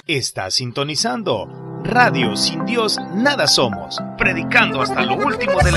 Está sintonizando Radio Sin Dios Nada Somos, predicando hasta lo último de la